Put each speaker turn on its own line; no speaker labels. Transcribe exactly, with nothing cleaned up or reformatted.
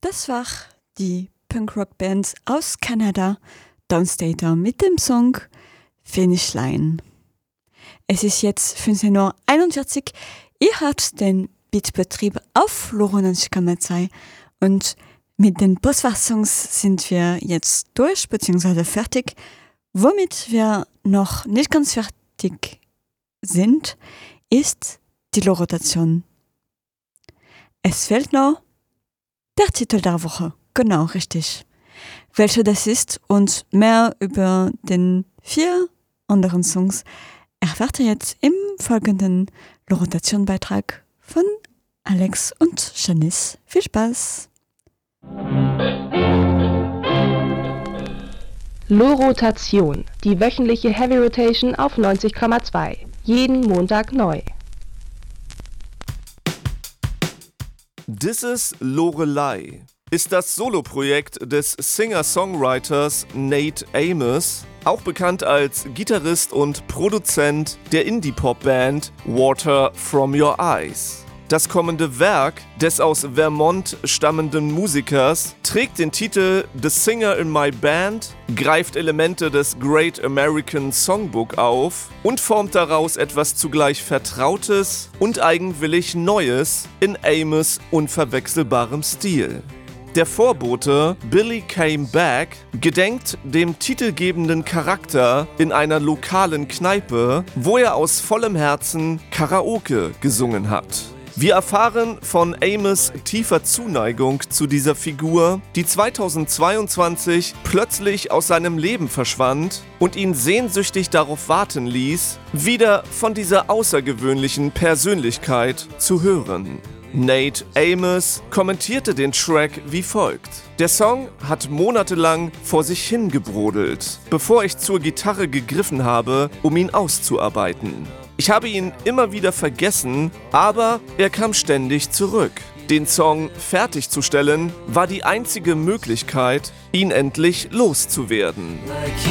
Das war die Punkrock-Band aus Kanada, Downstater, mit dem Song Finish Line. Es ist jetzt fünfzehn Uhr einundvierzig. Ihr habt den Beatbetrieb auf neunzig Komma zwei und mit den Postwachsongs sind wir jetzt durch bzw. fertig. Womit wir noch nicht ganz fertig sind, ist die Lo-Rotation. Es fehlt noch der Titel der Woche. Genau, richtig. Welcher das ist und mehr über den vier anderen Songs erfahrt ihr jetzt im folgenden Lo-Rotation-Beitrag von Alex und Janice. Viel Spaß!
Lo-Rotation, die wöchentliche Heavy Rotation auf neunzig Komma zwei. Jeden Montag neu.
This is Lorelei ist das Soloprojekt des Singer-Songwriters Nate Amos, auch bekannt als Gitarrist und Produzent der Indie-Pop-Band Water From Your Eyes. Das kommende Werk des aus Vermont stammenden Musikers trägt den Titel The Singer in My Band, greift Elemente des Great American Songbook auf und formt daraus etwas zugleich Vertrautes und eigenwillig Neues in Amos' unverwechselbarem Stil. Der Vorbote Billy Came Back gedenkt dem titelgebenden Charakter in einer lokalen Kneipe, wo er aus vollem Herzen Karaoke gesungen hat. Wir erfahren von Amos' tiefer Zuneigung zu dieser Figur, die zweitausendzweiundzwanzig plötzlich aus seinem Leben verschwand und ihn sehnsüchtig darauf warten ließ, wieder von dieser außergewöhnlichen Persönlichkeit zu hören. Nate Amos kommentierte den Track wie folgt: Der Song hat monatelang vor sich hingebrodelt, bevor ich zur Gitarre gegriffen habe, um ihn auszuarbeiten. Ich habe ihn immer wieder vergessen, aber er kam ständig zurück. Den Song fertigzustellen war die einzige Möglichkeit, ihn endlich loszuwerden.
Like